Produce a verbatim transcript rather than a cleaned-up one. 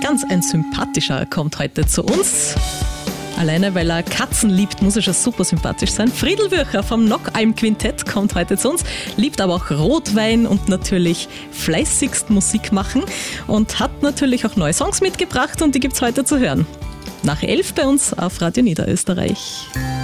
ganz ein sympathischer kommt heute zu uns. Alleine, weil er Katzen liebt, muss er schon super sympathisch sein. Friedl Würcher vom Nockalm Quintett kommt heute zu uns, liebt aber auch Rotwein und natürlich fleißigst Musik machen und hat natürlich auch neue Songs mitgebracht und die gibt's heute zu hören. Nach elf bei uns auf Radio Niederösterreich.